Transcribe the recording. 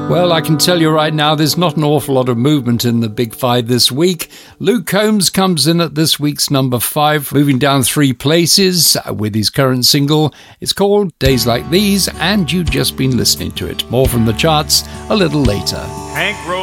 Well, I can tell you right now, there's not an awful lot of movement in the Big Five this week. Luke Combs comes in at this week's number 5, moving down 3 places with his current single. It's called Days Like These, and you've just been listening to it. More from the charts a little later. Hank